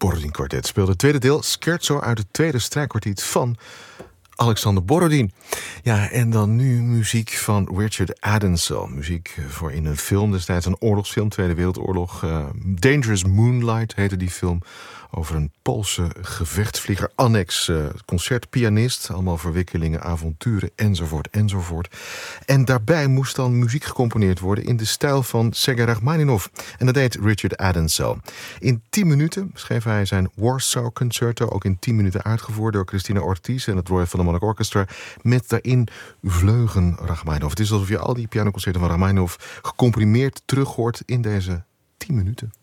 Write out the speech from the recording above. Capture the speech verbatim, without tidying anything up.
Borodin Kwartet speelde het tweede deel Scherzo uit het tweede strijkkwartiet van Alexander Borodin. Ja, en dan nu muziek van Richard Adensel. Muziek voor in een film destijds, een oorlogsfilm, Tweede Wereldoorlog. Uh, Dangerous Moonlight heette die film. Over een Poolse gevechtsvlieger, annex uh, concertpianist. Allemaal verwikkelingen, avonturen, enzovoort, enzovoort. En daarbij moest dan muziek gecomponeerd worden in de stijl van Sergei Rachmaninov. En dat deed Richard Adensel. In tien minuten schreef hij zijn Warsaw Concerto, ook in tien minuten uitgevoerd door Christina Ortiz en het Royal Philharmonic Orchestra, met daarin vleugen Rachmaninov. Het is alsof je al die pianoconcerten van Rachmaninov gecomprimeerd terug hoort in deze tien minuten.